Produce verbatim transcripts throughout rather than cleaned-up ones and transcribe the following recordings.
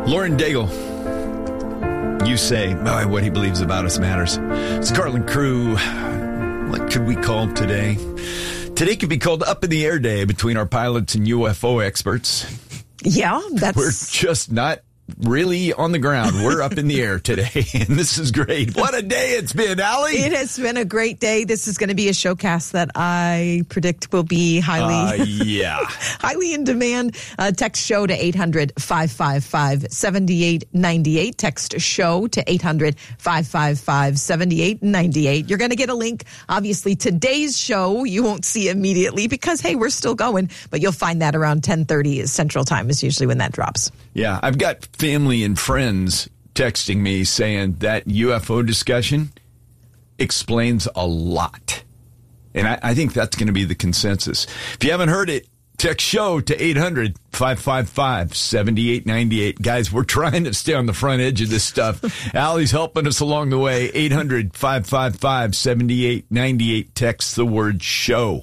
Lauren Daigle. You say, oh, what he believes about us matters. It's Carlin Crew. What could we call today? Today could be called Up in the Air Day between our pilots and U F O experts. Yeah, that's... We're just not really on the ground. We're up in the air today, and this is great. What a day it's been, Allie. It has been a great day. This is going to be a showcast that I predict will be highly, uh, yeah, highly in demand. Uh, text show to eight hundred, five five five, seven eight nine eight. Text show to eight hundred, five five five, seven eight nine eight. You're going to get a link. Obviously, today's show you won't see immediately because, hey, we're still going, but you'll find that around ten thirty Central Time is usually when that drops. Yeah, I've got family and friends texting me saying that U F O discussion explains a lot. And I, I think that's going to be the consensus. If you haven't heard it, text show to eight hundred, five five five, seven eight nine eight. Guys, we're trying to stay on the front edge of this stuff. Allie's helping us along the way. eight hundred, five five five, seven eight nine eight. Text the word show.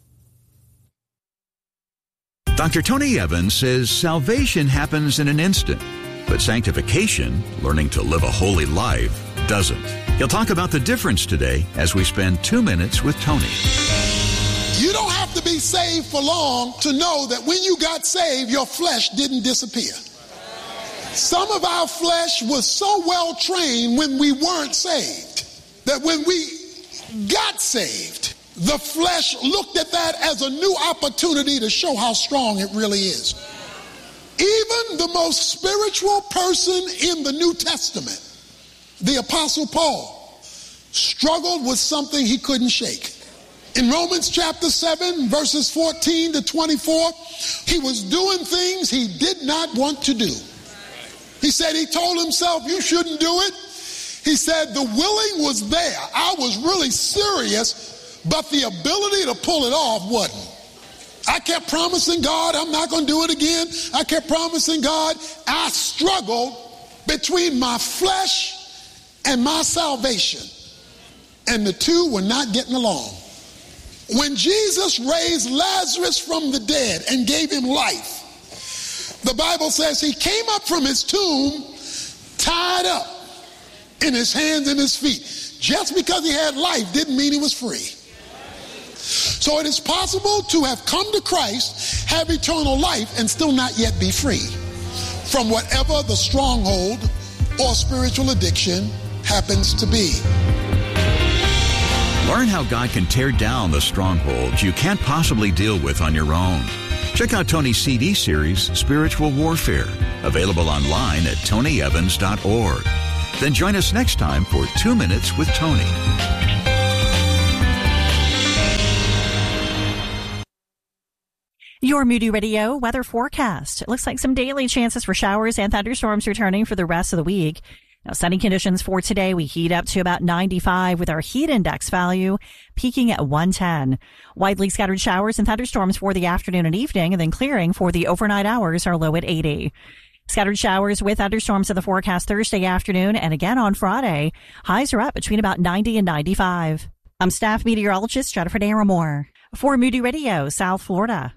Doctor Tony Evans says salvation happens in an instant, but sanctification, learning to live a holy life, doesn't. He'll talk about the difference today as we spend two minutes with Tony. You don't have to be saved for long to know that when you got saved, your flesh didn't disappear. Some of our flesh was so well trained when we weren't saved that when we got saved, the flesh looked at that as a new opportunity to show how strong it really is. Even the most spiritual person in the New Testament, the Apostle Paul, struggled with something he couldn't shake. In Romans chapter seven, verses fourteen to twenty-four, he was doing things he did not want to do. He said he told himself, you shouldn't do it. He said the willing was there. I was really serious, but the ability to pull it off wasn't. I kept promising God I'm not going to do it again. I kept promising God. I struggled between my flesh and my salvation. And the two were not getting along. When Jesus raised Lazarus from the dead and gave him life, the Bible says he came up from his tomb tied up in his hands and his feet. Just because he had life didn't mean he was free. So it is possible to have come to Christ, have eternal life, and still not yet be free from whatever the stronghold or spiritual addiction happens to be. Learn how God can tear down the strongholds you can't possibly deal with on your own. Check out Tony's C D series, Spiritual Warfare, available online at tony evans dot org. Then join us next time for Two Minutes with Tony. Your Moody Radio weather forecast. It looks like some daily chances for showers and thunderstorms returning for the rest of the week. Now, sunny conditions for today. We heat up to about ninety-five with our heat index value peaking at one ten. Widely scattered showers and thunderstorms for the afternoon and evening, and then clearing for the overnight hours are low at eighty. Scattered showers with thunderstorms in the forecast Thursday afternoon and again on Friday. Highs are up between about ninety and ninety-five. I'm staff meteorologist Jennifer Naramore for Moody Radio, South Florida.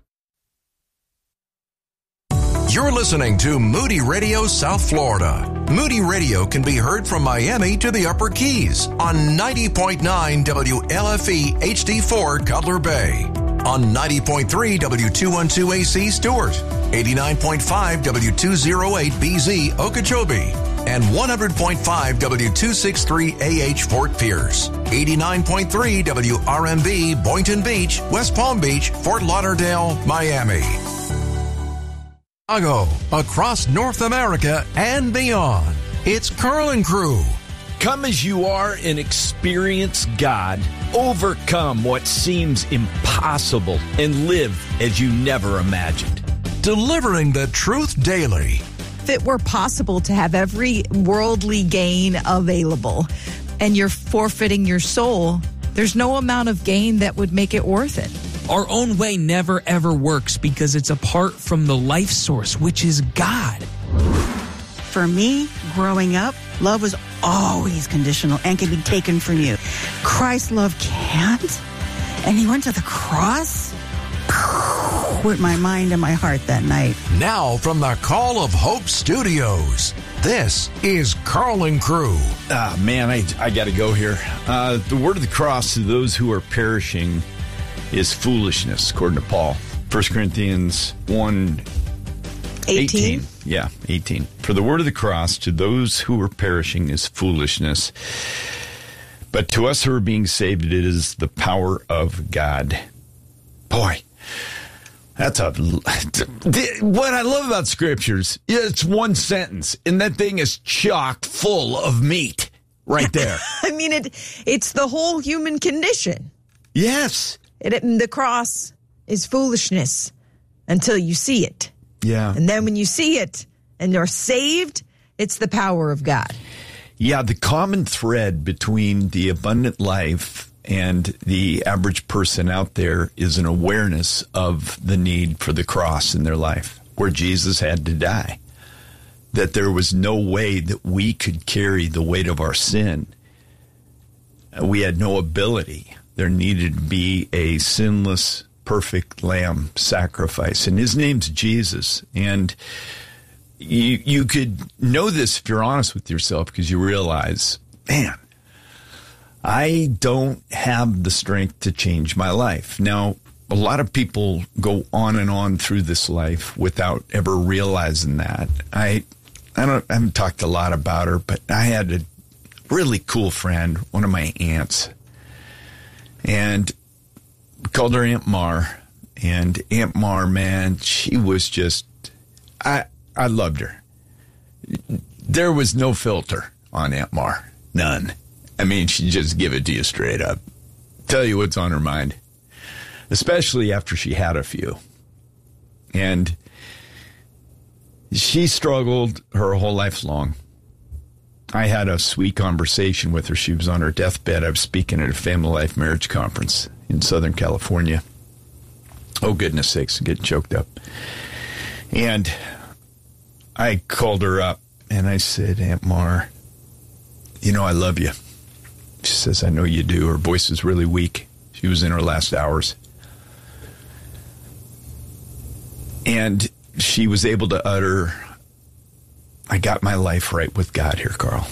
You're listening to Moody Radio South Florida. Moody Radio can be heard from Miami to the Upper Keys on ninety point nine W L F E H D four Cutler Bay, on ninety point three W two twelve A C Stewart, eighty-nine point five W two oh eight B Z Okeechobee, and one hundred point five W two sixty-three A H Fort Pierce, eighty-nine point three W R M B Boynton Beach, West Palm Beach, Fort Lauderdale, Miami. Across North America and beyond. It's Carlin Crew. Come as you are and experience God. Overcome what seems impossible and live as you never imagined. Delivering the truth daily. If it were possible to have every worldly gain available and you're forfeiting your soul, there's no amount of gain that would make it worth it. Our own way never, ever works because it's apart from the life source, which is God. For me, growing up, love was always conditional and can be taken from you. Christ's love can't? And he went to the cross? quit my mind and my heart that night. Now from the Call of Hope Studios, this is Carl and Crew. Ah, man, I, I got to go here. Uh, the word of the cross to those who are perishing is foolishness, according to Paul. First Corinthians one, eighteen. eighteen. Yeah, eighteen. For the word of the cross to those who are perishing is foolishness, but to us who are being saved, it is the power of God. Boy, that's a... What I love about scriptures, it's one sentence, and that thing is chock full of meat right there. I mean, it. it's the whole human condition. Yes. It, it, the cross is foolishness until you see it. Yeah. And then when you see it and you're saved, it's the power of God. Yeah, the common thread between the abundant life and the average person out there is an awareness of the need for the cross in their life, where Jesus had to die. That there was no way that we could carry the weight of our sin. We had no ability. There needed to be a sinless, perfect lamb sacrifice. And his name's Jesus. And you you could know this if you're honest with yourself, because you realize, man, I don't have the strength to change my life. Now, a lot of people go on and on through this life without ever realizing that. I I don't I haven't talked a lot about her, but I had a really cool friend, one of my aunts. And we called her Aunt Mar. And Aunt Mar, man, she was just, I I loved her. There was no filter on Aunt Mar. None. I mean, she'd just give it to you straight up. Tell you what's on her mind. Especially after she had a few. And she struggled her whole life long. I had a sweet conversation with her. She was on her deathbed. I was speaking at a Family Life Marriage Conference in Southern California. Oh, goodness sakes, I'm getting choked up. And I called her up and I said, Aunt Mar, you know I love you. She says, I know you do. Her voice is really weak. She was in her last hours. And she was able to utter, I got my life right with God here, Carl.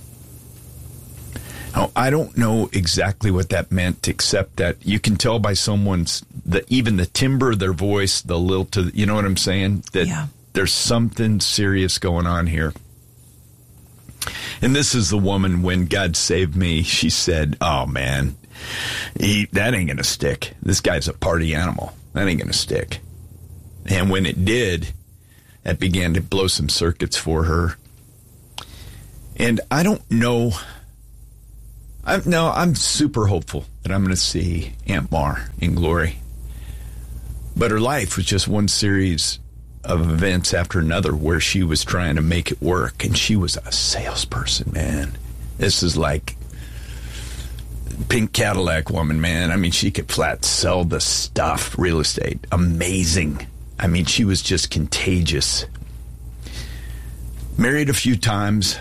Now, I don't know exactly what that meant, except that you can tell by someone's, the, even the timbre of their voice, the lilt, to, you know what I'm saying? That yeah. There's something serious going on here. And this is the woman, when God saved me, she said, oh, man, he, that ain't going to stick. This guy's a party animal. That ain't going to stick. And when it did, that began to blow some circuits for her. And I don't know. I'm, no, I'm super hopeful that I'm going to see Aunt Mar in glory. But her life was just one series of events after another where she was trying to make it work. And she was a salesperson, man. This is like pink Cadillac woman, man. I mean, she could flat sell the stuff, real estate. Amazing. I mean, she was just contagious. Married a few times.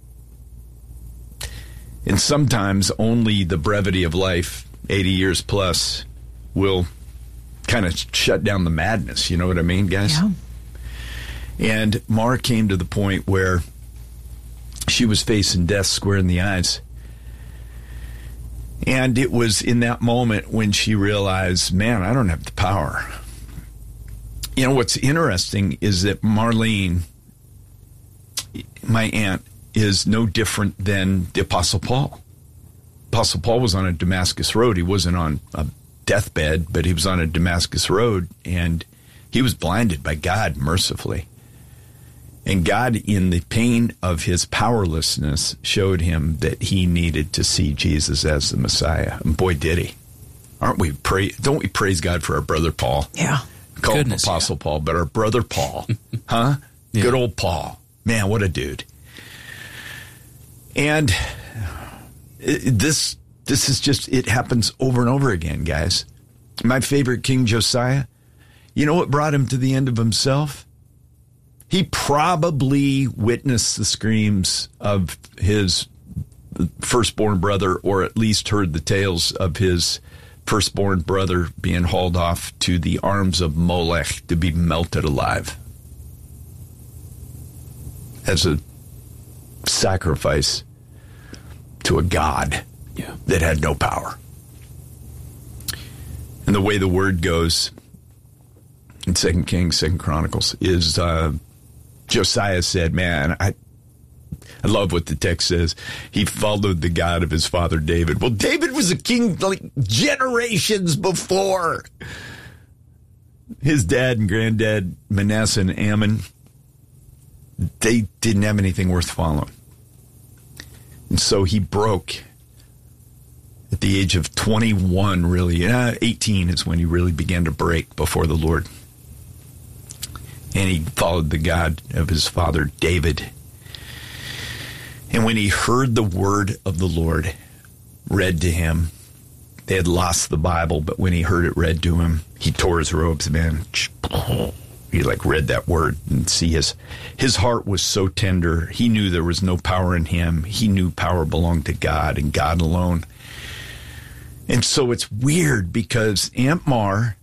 And sometimes only the brevity of life, eighty years plus, will kind of shut down the madness. You know what I mean, guys? Yeah. And Mar came to the point where she was facing death square in the eyes. And it was in that moment when she realized, man, I don't have the power. You know, what's interesting is that Marlene, my aunt, is no different than the Apostle Paul. Apostle Paul was on a Damascus road. He wasn't on a deathbed, but he was on a Damascus road, and he was blinded by God mercifully. And God, in the pain of his powerlessness, showed him that he needed to see Jesus as the Messiah. And boy, did he. Aren't we pray? Don't we praise God for our brother Paul? Yeah. Call Goodness, him Apostle yeah. Paul, but our brother Paul. Huh? Yeah. Good old Paul. Man, what a dude. And it, this this is just, it happens over and over again, guys. My favorite King Josiah, you know what brought him to the end of himself? He probably witnessed the screams of his firstborn brother, or at least heard the tales of his firstborn brother being hauled off to the arms of Molech to be melted alive as a sacrifice to a god yeah. that had no power. And the way the word goes in Second Kings, Second Chronicles, is uh, Josiah said, man, I I love what the text says. He followed the God of his father David. Well, David was a king like generations before. His dad and granddad, Manasseh and Ammon, they didn't have anything worth following. And so he broke at the age of twenty-one, really. Uh, eighteen is when he really began to break before the Lord. And he followed the God of his father David. And when he heard the word of the Lord read to him, they had lost the Bible, but when he heard it read to him, he tore his robes, man. He like read that word and see his, his heart was so tender. He knew there was no power in him. He knew power belonged to God and God alone. And so it's weird because Amtmar,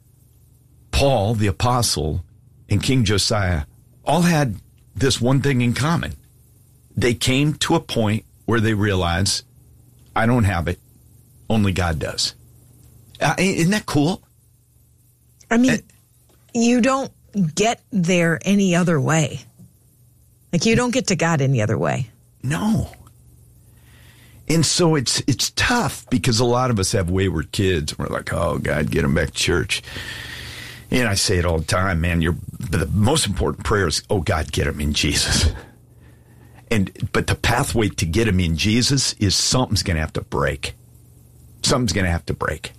Paul, the apostle, and King Josiah all had this one thing in common. They came to a point where they realized, I don't have it. Only God does. Uh, isn't that cool? I mean, uh, you don't get there any other way. Like, you don't get to God any other way. No. And so it's it's tough because a lot of us have wayward kids. We're like, oh, God, get them back to church. And I say it all the time, man. You're, the most important prayer is, oh, God, get them in Jesus. And but the pathway to get him in Jesus is something's going to have to break. Something's going to have to break.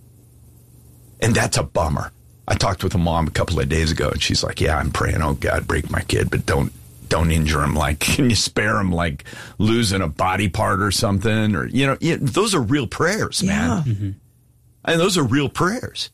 And that's a bummer. I talked with a mom a couple of days ago, and she's like, yeah, I'm praying, oh, God, break my kid, but don't don't injure him. Like, can you spare him, like, losing a body part or something? Or, you know, you, those are real prayers, man. Yeah. Mm-hmm. And those are real prayers.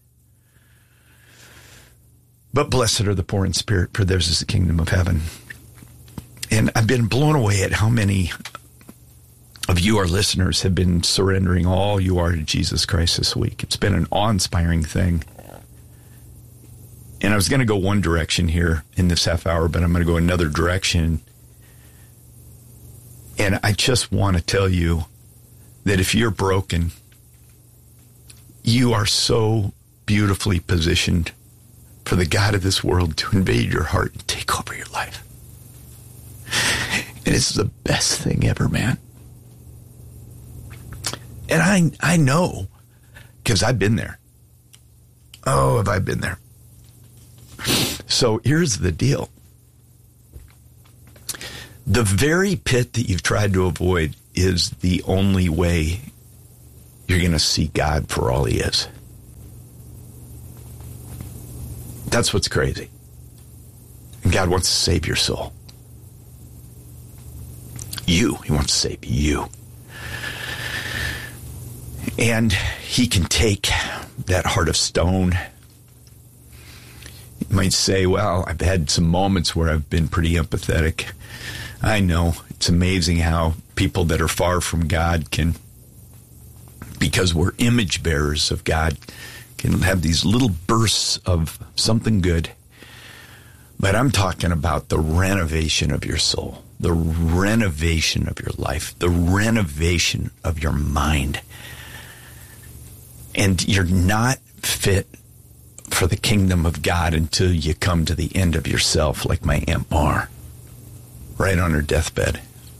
But blessed are the poor in spirit, for theirs is the kingdom of heaven. And I've been blown away at how many of you, our listeners, have been surrendering all you are to Jesus Christ this week. It's been an awe-inspiring thing. And I was going to go one direction here in this half hour, but I'm going to go another direction. And I just want to tell you that if you're broken, you are so beautifully positioned for the God of this world to invade your heart and take over your life. And it's the best thing ever, man. And I I know, because I've been there. Oh, have I been there? So here's the deal. The very pit that you've tried to avoid is the only way you're going to see God for all he is. That's what's crazy. And God wants to save your soul. You. He wants to save you. And he can take that heart of stone. You might say, well, I've had some moments where I've been pretty empathetic. I know. It's amazing how people that are far from God can, because we're image bearers of God, can have these little bursts of something good. But I'm talking about the renovation of your soul, the renovation of your life, the renovation of your mind. And you're not fit for the kingdom of God until you come to the end of yourself, like my Aunt Mar, right on her deathbed.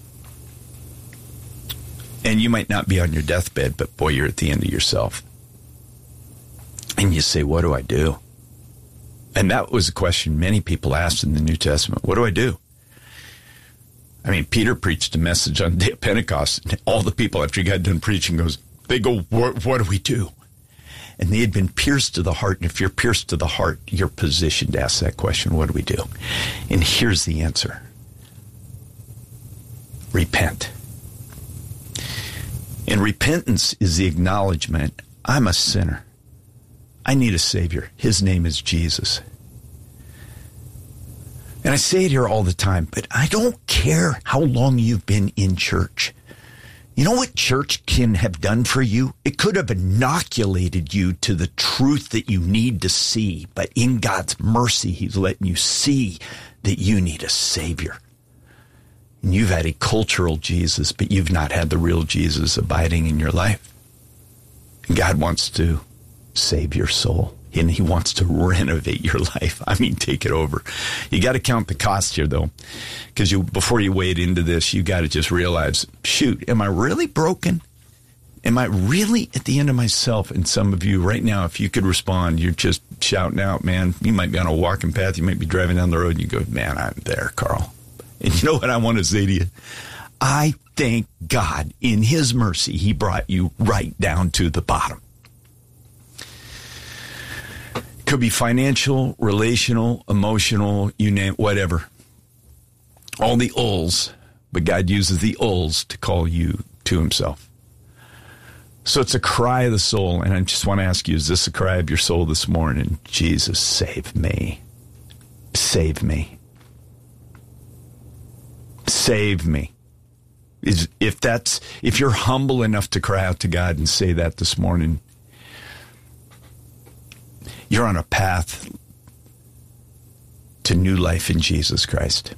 And you might not be on your deathbed, but boy, you're at the end of yourself. And you say, what do I do? And that was a question many people asked in the New Testament. What do I do? I mean, Peter preached a message on the day of Pentecost, and all the people after he got done preaching goes, they go, what, what do we do? And they had been pierced to the heart. And if you're pierced to the heart, you're positioned to ask that question, what do we do? And here's the answer. Repent. And repentance is the acknowledgement, I'm a sinner. I need a Savior. His name is Jesus. And I say it here all the time, but I don't care how long you've been in church. You know what church can have done for you? It could have inoculated you to the truth that you need to see, but in God's mercy, he's letting you see that you need a Savior. And you've had a cultural Jesus, but you've not had the real Jesus abiding in your life. And God wants to save your soul, and he wants to renovate your life. I mean, take it over. You got to count the cost here, though, because you before you wade into this, you got to just realize, shoot, am I really broken? Am I really at the end of myself? And some of you right now, if you could respond, you're just shouting out, man. You might be on a walking path. You might be driving down the road, and you go, man, I'm there, Carl. And you know what I want to say to you? I thank God in his mercy, he brought you right down to the bottom. Could be financial, relational, emotional, you name it, whatever. All the ulls, but God uses the ulls to call you to himself. So it's a cry of the soul, and I just want to ask you, is this a cry of your soul this morning? Jesus, save me. Save me. Save me. Is if that's if you're humble enough to cry out to God and say that this morning, you're on a path to new life in Jesus Christ.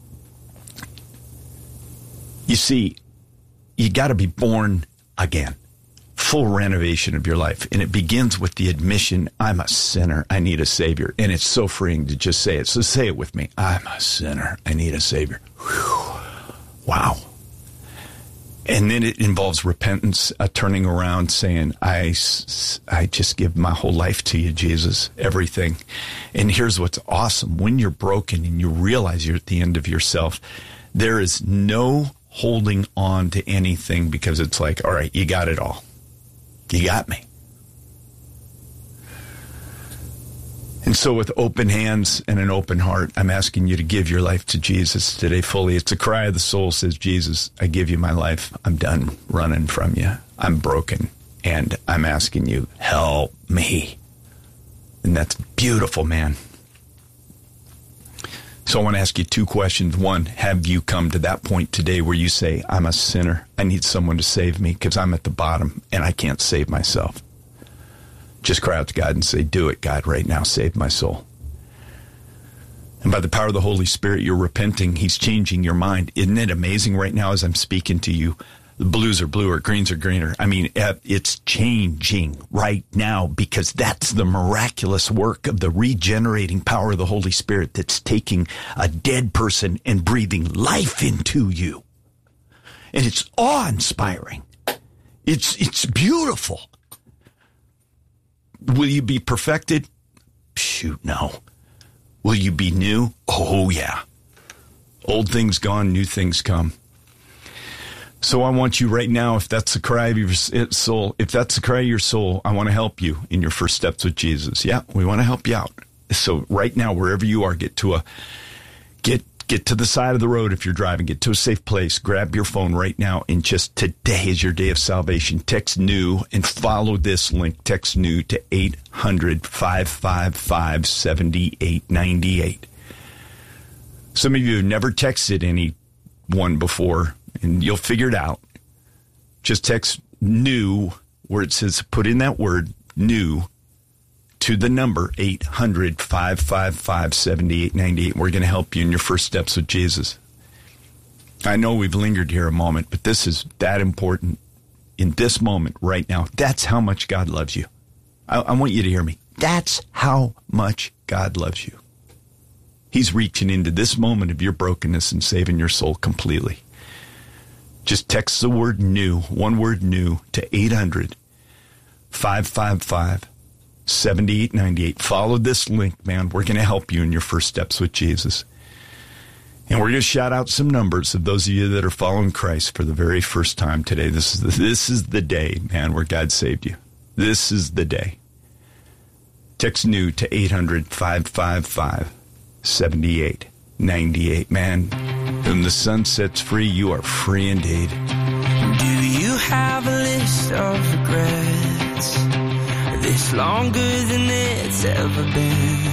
You see, you got to be born again. Full renovation of your life. And it begins with the admission, I'm a sinner. I need a Savior. And it's so freeing to just say it. So say it with me. I'm a sinner. I need a Savior. Whew. Wow. And then it involves repentance, a turning around, saying, I, I just give my whole life to you, Jesus, everything. And here's what's awesome. When you're broken and you realize you're at the end of yourself, there is no holding on to anything because it's like, all right, you got it all. You got me. And so with open hands and an open heart, I'm asking you to give your life to Jesus today fully. It's a cry of the soul, says Jesus, I give you my life. I'm done running from you. I'm broken. And I'm asking you, help me. And that's beautiful, man. So I want to ask you two questions. One, have you come to that point today where you say, I'm a sinner. I need someone to save me because I'm at the bottom and I can't save myself. Just cry out to God and say, do it, God, right now. Save my soul. And by the power of the Holy Spirit, you're repenting. He's changing your mind. Isn't it amazing right now as I'm speaking to you? The blues are bluer, greens are greener. I mean, it's changing right now because that's the miraculous work of the regenerating power of the Holy Spirit that's taking a dead person and breathing life into you. And it's awe-inspiring. It's, it's beautiful. Will you be perfected? Shoot, no. Will you be new? Oh, yeah. Old things gone, new things come. So I want you right now, if that's the cry of your soul, if that's the cry of your soul, I want to help you in your first steps with Jesus. Yeah, we want to help you out. So right now, wherever you are, get to a get get to the side of the road if you're driving. Get to a safe place. Grab your phone right now, and just today is your day of salvation. Text NEW and follow this link. Text NEW to eight hundred, five five five, seven eight nine eight. Some of you have never texted anyone before, and you'll figure it out. Just text NEW where it says, put in that word, NEW, to the number eight hundred, five five five, seven eight nine eight. We're going to help you in your first steps with Jesus. I know we've lingered here a moment, but this is that important in this moment right now. That's how much God loves you. I, I want you to hear me. That's how much God loves you. He's reaching into this moment of your brokenness and saving your soul completely. Just text the word NEW, one word NEW, to eight hundred, five five five, seven eight nine eight. Follow this link, man. We're going to help you in your first steps with Jesus. And we're going to shout out some numbers of those of you that are following Christ for the very first time today. This is the, this is the day, man, where God saved you. This is the day. Text NEW to eight hundred, five five five, seven eight nine eight. Man, when the sun sets free, you are free indeed. Do you have a list of regrets? This longer than it's ever been?